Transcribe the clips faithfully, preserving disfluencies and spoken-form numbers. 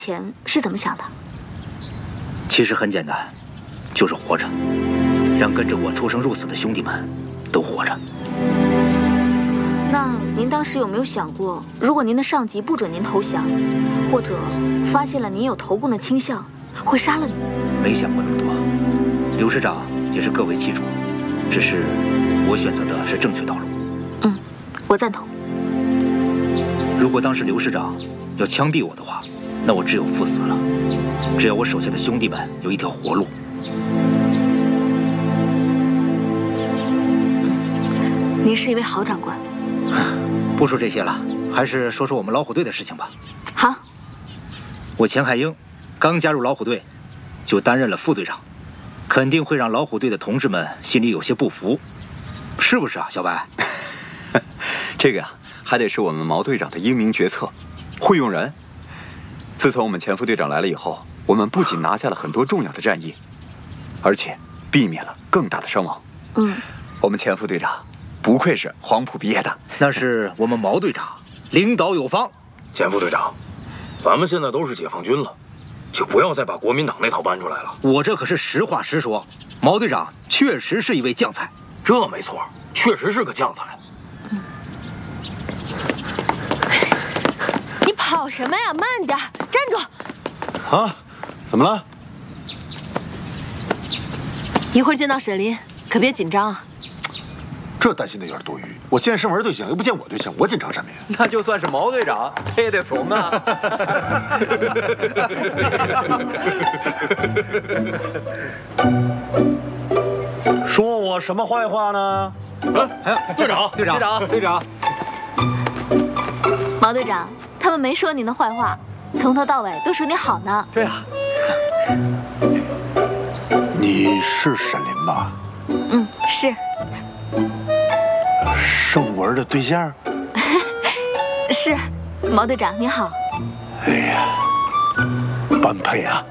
前是怎么想的？ 其实很简单，就是活着，让跟着我出生入死的兄弟们都活着。 那您当时有没有想过，如果您的上级不准您投降，或者发现了您有投共的倾向，会杀了你？ 没想过那么多。刘师长也是各为其主，只是我选择的是正确道路。 嗯，我赞同。 如果当时刘师长要枪毙我的话，那我只有赴死了。只要我手下的兄弟们有一条活路。 嗯，您是一位好长官。 不说这些了，还是说说我们老虎队的事情吧。 好。 我钱海英刚加入老虎队，就担任了副队长，肯定会让老虎队的同志们心里有些不服，是不是啊，小白？ 这个呀、啊，还得是我们毛队长的英明决策，会用人。自从我们前副队长来了以后，我们不仅拿下了很多重要的战役，而且避免了更大的伤亡。 嗯， 我们前副队长不愧是黄埔毕业的。 那是我们毛队长领导有方。 前副队长，咱们现在都是解放军了，就不要再把国民党那套搬出来了。 我这可是实话实说，毛队长确实是一位将才。 这没错，确实是个将才。 嗯， 你跑什么呀？慢点，站住！ 啊，怎么了？ 一会儿见到沈林，可别紧张啊。 这担心的有点多余。我见盛文对象，又不见我对象，我紧张什么呀？ 那就算是毛队长，他也得怂啊。 说我什么坏话呢？ 哎，队长，队长，队长，队长。 毛队长，他们没说您的坏话，从头到尾都说你好呢。 对啊。 你是沈林吧？ 嗯，是。 盛文的对象？ 是，毛队长你好。 哎呀，般配啊！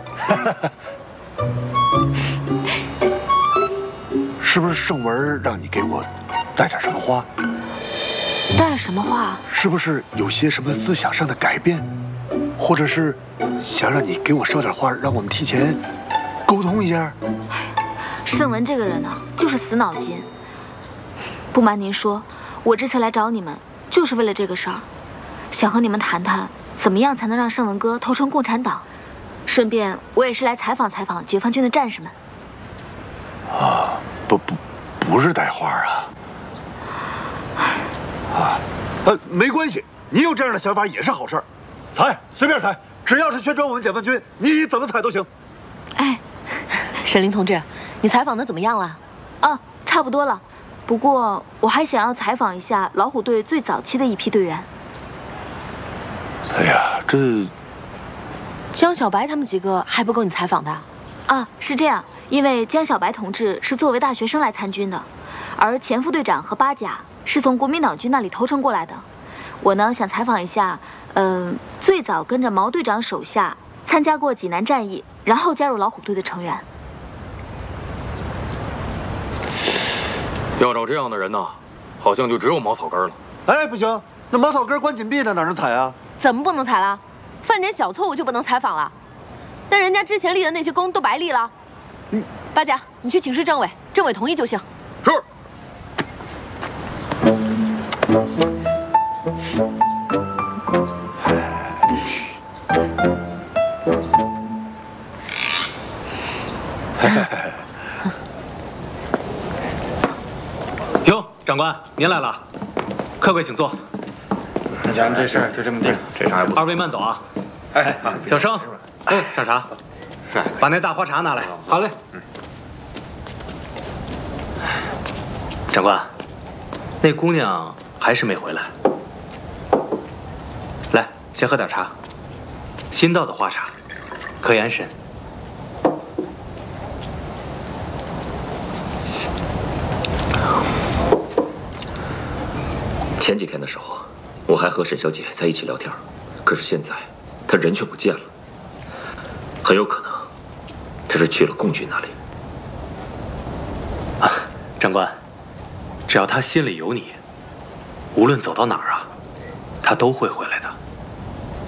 是不是盛文让你给我带点什么花？ 带什么花？ 是不是有些什么思想上的改变，或者是想让你给我捎点花，让我们提前沟通一下？ 盛文这个人呢、啊，就是死脑筋。不瞒您说，我这次来找你们，就是为了这个事儿，想和你们谈谈，怎么样才能让盛文哥投诚共产党。顺便，我也是来采访采访解放军的战士们。 啊，不不，不是带花啊。啊，呃，没关系，你有这样的想法也是好事儿。采，随便采，只要是宣传我们解放军，你怎么采都行。 哎，沈林同志，你采访的怎么样了？ 啊，差不多了。不过我还想要采访一下老虎队最早期的一批队员。 哎呀，这江小白他们几个还不够你采访的？ 啊，是这样，因为江小白同志是作为大学生来参军的，而前副队长和八甲是从国民党军那里投诚过来的。我呢想采访一下，嗯、呃，最早跟着毛队长手下参加过济南战役，然后加入老虎队的成员。 要找这样的人呢，好像就只有茅草根了。 哎，不行，那茅草根关紧闭呢，哪能采啊？ 怎么不能采了？犯点小错误就不能采访了？那人家之前立的那些功都白立了。嗯，八甲，你去请示政委，政委同意就行。 是。 哟，长官，您来了，客贵请坐。 那咱们这事儿就这么定，这茬也不错。 二位慢走啊。 哎， 小生，哎，上茶。 是， 把那大花茶拿来。好嘞。嗯。长官，那姑娘还是没回来。来，先喝点茶，新倒的花茶，可以安神。 前几天的时候，我还和沈小姐在一起聊天，可是现在她人却不见了，很有可能她是去了共军那里。 啊，长官，只要她心里有你，无论走到哪儿啊，她都会回来。